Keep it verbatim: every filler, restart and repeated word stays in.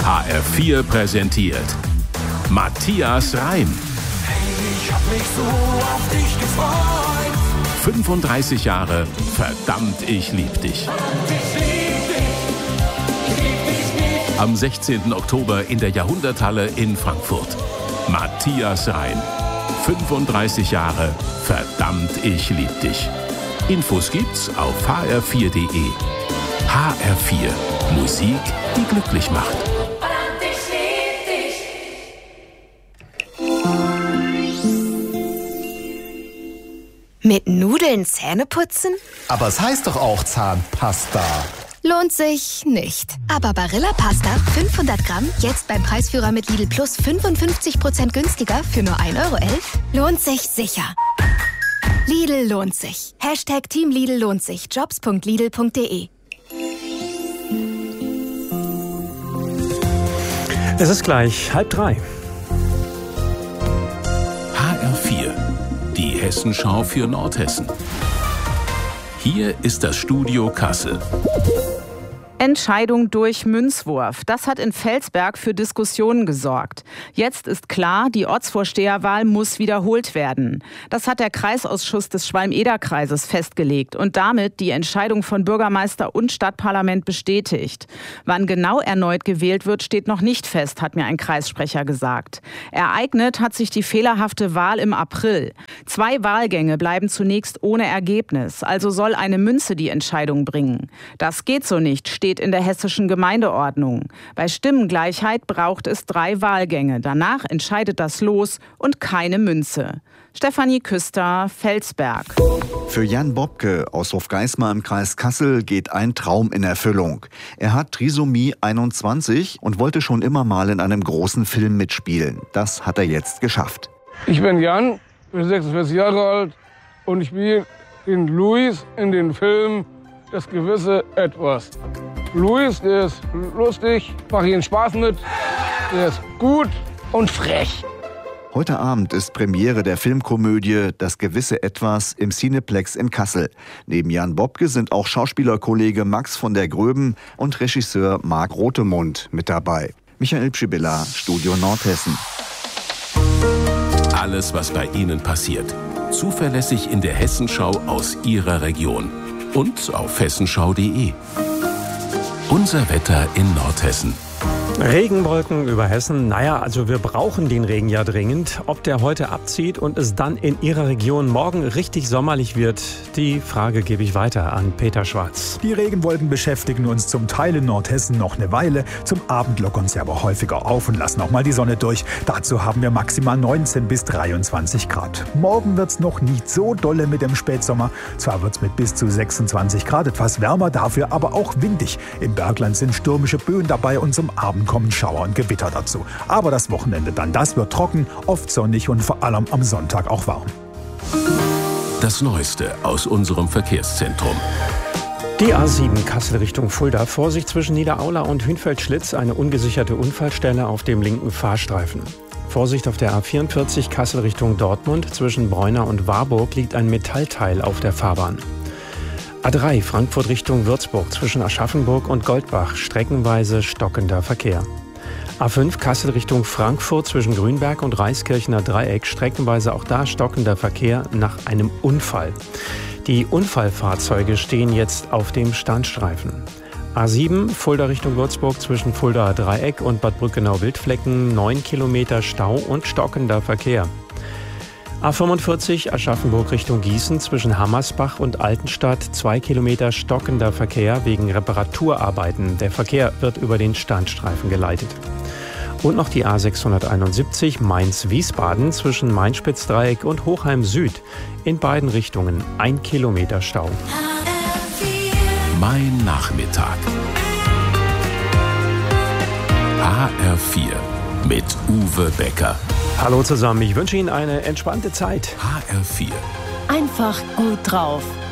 H R vier präsentiert Matthias Reim. Hey, ich hab mich so auf dich gefreut. fünfunddreißig Jahre, verdammt, ich lieb dich. Und ich lieb dich, ich lieb dich nicht. Am sechzehnten Oktober in der Jahrhunderthalle in Frankfurt. Matthias Reim. fünfunddreißig Jahre, verdammt, ich lieb dich. Infos gibt's auf h r vier punkt d e. H R vier. Musik, die glücklich macht. Verdammt, ich lieb dich. Mit Nudeln Zähne putzen? Aber es heißt doch auch Zahnpasta. Lohnt sich nicht. Aber Barilla Pasta fünfhundert Gramm jetzt beim Preisführer mit Lidl Plus fünfundfünfzig Prozent günstiger für nur ein Euro elf lohnt sich sicher. Lidl lohnt sich. Hashtag Team Lidl lohnt sich. jobs punkt lidl punkt d e. Es ist gleich halb drei. H R vier. Die Hessenschau für Nordhessen. Hier ist das Studio Kassel. Entscheidung durch Münzwurf. Das hat in Felsberg für Diskussionen gesorgt. Jetzt ist klar, die Ortsvorsteherwahl muss wiederholt werden. Das hat der Kreisausschuss des Schwalm-Eder-Kreises festgelegt und damit die Entscheidung von Bürgermeister und Stadtparlament bestätigt. Wann genau erneut gewählt wird, steht noch nicht fest, hat mir ein Kreissprecher gesagt. Ereignet hat sich die fehlerhafte Wahl im April. Zwei Wahlgänge bleiben zunächst ohne Ergebnis, also soll eine Münze die Entscheidung bringen. Das geht so nicht, steht in der hessischen Gemeindeordnung. Bei Stimmengleichheit braucht es drei Wahlgänge. Danach entscheidet das Los und keine Münze. Stefanie Küster, Felsberg. Für Jan Bobke aus Hofgeismar im Kreis Kassel geht ein Traum in Erfüllung. Er hat Trisomie einundzwanzig und wollte schon immer mal in einem großen Film mitspielen. Das hat er jetzt geschafft. Ich bin Jan, bin sechsundvierzig Jahre alt und ich spiele den Luis in den Film Das gewisse Etwas. Luis, der ist lustig, macht ihnen Spaß mit, der ist gut und frech. Heute Abend ist Premiere der Filmkomödie Das gewisse Etwas im Cineplex in Kassel. Neben Jan Bobke sind auch Schauspielerkollege Max von der Gröben und Regisseur Marc Rotemund mit dabei. Michael Pschibilla, Studio Nordhessen. Alles, was bei Ihnen passiert. Zuverlässig in der Hessenschau aus Ihrer Region. Und auf hessenschau punkt d e. Unser Wetter in Nordhessen. Regenwolken über Hessen. Naja, also wir brauchen den Regen ja dringend. Ob der heute abzieht und es dann in Ihrer Region morgen richtig sommerlich wird, die Frage gebe ich weiter an Peter Schwarz. Die Regenwolken beschäftigen uns zum Teil in Nordhessen noch eine Weile. Zum Abend lockern sie aber häufiger auf und lassen auch mal die Sonne durch. Dazu haben wir maximal neunzehn bis dreiundzwanzig Grad. Morgen wird's noch nicht so dolle mit dem Spätsommer. Zwar wird's mit bis zu sechsundzwanzig Grad etwas wärmer, dafür aber auch windig. Im Bergland sind stürmische Böen dabei und zum Abend kommen Schauer und Gewitter dazu. Aber das Wochenende dann, das wird trocken, oft sonnig und vor allem am Sonntag auch warm. Das Neueste aus unserem Verkehrszentrum. Die A sieben Kassel Richtung Fulda. Vorsicht zwischen Niederaula und Hünfeld-Schlitz. Eine ungesicherte Unfallstelle auf dem linken Fahrstreifen. Vorsicht auf der A vierundvierzig Kassel Richtung Dortmund. Zwischen Bräuner und Warburg liegt ein Metallteil auf der Fahrbahn. A drei Frankfurt Richtung Würzburg zwischen Aschaffenburg und Goldbach, streckenweise stockender Verkehr. A fünf Kassel Richtung Frankfurt zwischen Grünberg und Reiskirchener Dreieck, streckenweise auch da stockender Verkehr nach einem Unfall. Die Unfallfahrzeuge stehen jetzt auf dem Standstreifen. A sieben Fulda Richtung Würzburg zwischen Fuldaer Dreieck und Bad Brückenau-Wildflecken, neun Kilometer Stau und stockender Verkehr. A fünfundvierzig Aschaffenburg Richtung Gießen zwischen Hammersbach und Altenstadt, zwei Kilometer stockender Verkehr wegen Reparaturarbeiten. Der Verkehr wird über den Standstreifen geleitet. Und noch die A sechshunderteinundsiebzig Mainz-Wiesbaden zwischen Mainspitz-Dreieck und Hochheim Süd. In beiden Richtungen ein Kilometer Stau. Mein Nachmittag. H R vier mit Uwe Becker. Hallo zusammen, ich wünsche Ihnen eine entspannte Zeit. H R vier. Einfach gut drauf.